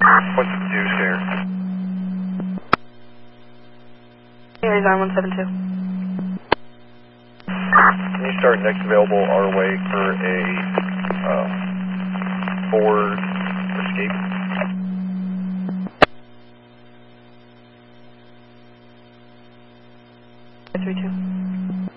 What's the deuce here? Aries on 172. Can you start next available our way for a Ford Escape? Three two.